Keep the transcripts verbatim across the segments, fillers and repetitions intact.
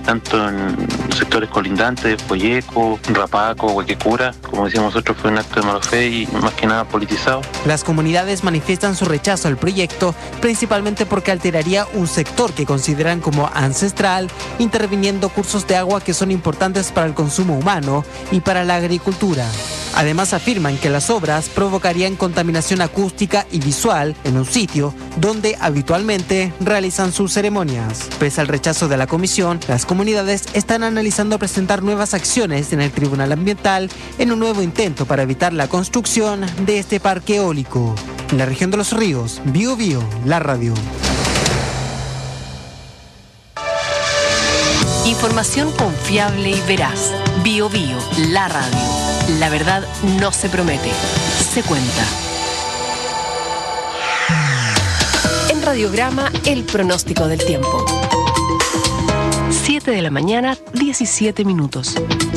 tanto en sectores colindantes, Poyeco, Rapaco, Huequecura. Como decíamos nosotros, fue un acto de mala fe y más que nada politizado. Las comunidades manifiestan su rechazo al proyecto, principalmente porque alteraría un sector que consideran como ancestral, interviniendo cursos de agua que son importantes para el consumo humano y para la agricultura. Además afirman que las obras provocarían contaminación acústica y visual en un sitio donde habitualmente realizan sus ceremonias. Pese al rechazo de la comisión, las comunidades están analizando presentar nuevas acciones en el Tribunal Ambiental en un nuevo intento para evitar la construcción de este parque eólico. En la región de Los Ríos, Bio Bio, la radio. Información confiable y veraz. Bio Bio, la radio. La verdad no se promete, se cuenta. En Radiograma, el pronóstico del tiempo. siete de la mañana, diecisiete minutos.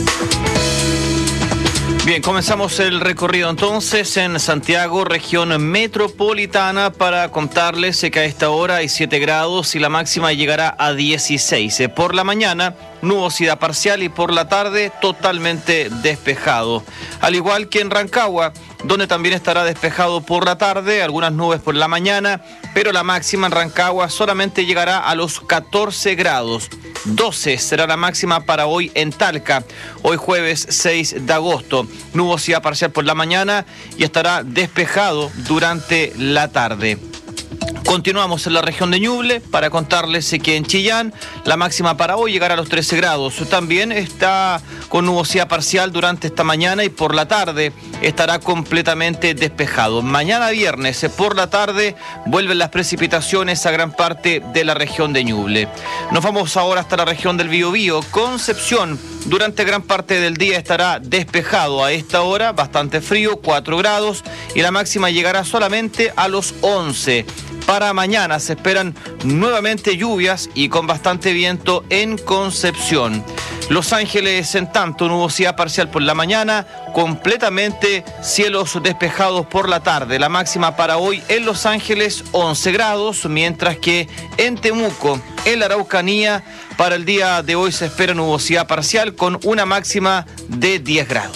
Bien, comenzamos el recorrido entonces en Santiago, región metropolitana, para contarles que a esta hora hay siete grados y la máxima llegará a dieciséis. Por la mañana, nubosidad parcial y por la tarde totalmente despejado. Al igual que en Rancagua, donde también estará despejado por la tarde, algunas nubes por la mañana, pero la máxima en Rancagua solamente llegará a los catorce grados. doce será la máxima para hoy en Talca, hoy jueves seis de agosto. Nubosidad parcial por la mañana y estará despejado durante la tarde. Continuamos en la región de Ñuble para contarles que en Chillán la máxima para hoy llegará a los trece grados. También está con nubosidad parcial durante esta mañana y por la tarde estará completamente despejado. Mañana viernes por la tarde vuelven las precipitaciones a gran parte de la región de Ñuble. Nos vamos ahora hasta la región del Biobío. Concepción, durante gran parte del día estará despejado. A esta hora bastante frío, cuatro grados, y la máxima llegará solamente a los once. Para mañana se esperan nuevamente lluvias y con bastante viento en Concepción. Los Ángeles, en tanto, nubosidad parcial por la mañana, completamente cielos despejados por la tarde. La máxima para hoy en Los Ángeles, once grados, mientras que en Temuco, en la Araucanía, para el día de hoy se espera nubosidad parcial con una máxima de diez grados.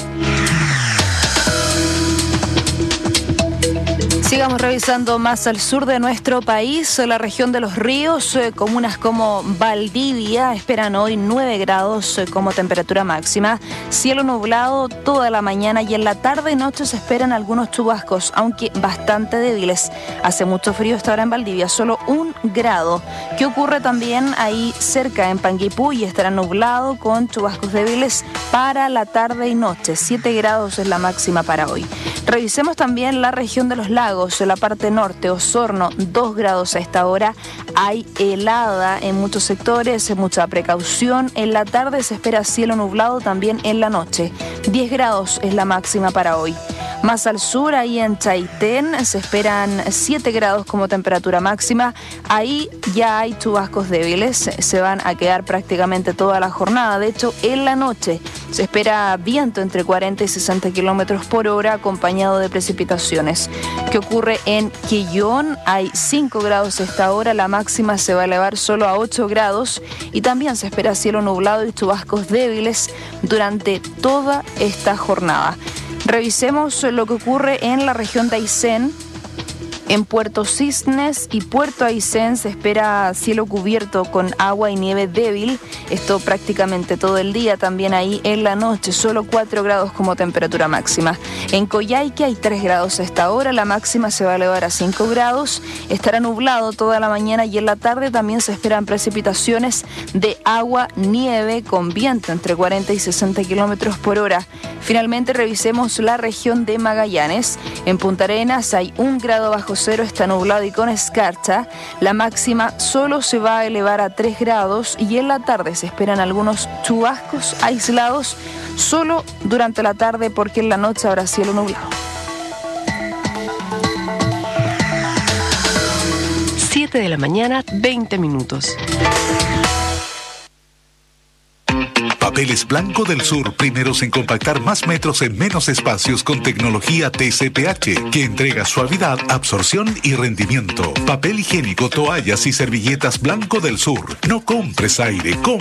Sigamos revisando más al sur de nuestro país, la región de Los Ríos, eh, comunas como Valdivia esperan hoy nueve grados eh, como temperatura máxima, cielo nublado toda la mañana y en la tarde y noche se esperan algunos chubascos, aunque bastante débiles. Hace mucho frío esta hora en Valdivia, solo un grado. ¿Qué ocurre también ahí cerca en Panguipú? Y estará nublado con chubascos débiles para la tarde y noche, siete grados es la máxima para hoy. Revisemos también la región de los lagos. En la parte norte, Osorno, dos grados a esta hora. Hay helada en muchos sectores, mucha precaución. En la tarde se espera cielo nublado también en la noche. diez grados es la máxima para hoy. Más al sur, ahí en Chaitén, se esperan siete grados como temperatura máxima. Ahí ya hay chubascos débiles, se van a quedar prácticamente toda la jornada. De hecho, en la noche se espera viento entre cuarenta y sesenta kilómetros por hora, acompañado de precipitaciones. ¿Qué ocurre en Quillón? Hay cinco grados a esta hora, la máxima se va a elevar solo a ocho grados y también se espera cielo nublado y chubascos débiles durante toda esta jornada. Revisemos lo que ocurre en la región de Aysén. En Puerto Cisnes y Puerto Aysén se espera cielo cubierto con agua y nieve débil. Esto prácticamente todo el día, también ahí en la noche, solo cuatro grados como temperatura máxima. En Coyhaique hay tres grados a esta hora, la máxima se va a elevar a cinco grados. Estará nublado toda la mañana y en la tarde también se esperan precipitaciones de agua, nieve con viento entre cuarenta y sesenta kilómetros por hora. Finalmente revisemos la región de Magallanes. En Punta Arenas hay un grado bajo cero, está nublado y con escarcha. La máxima solo se va a elevar a tres grados y en la tarde se esperan algunos chubascos aislados solo durante la tarde porque en la noche habrá cielo nublado. siete de la mañana, veinte minutos. Papeles Blanco del Sur, primeros en compactar más metros en menos espacios con tecnología T C P H, que entrega suavidad, absorción y rendimiento. Papel higiénico, toallas y servilletas Blanco del Sur. No compres aire, compra.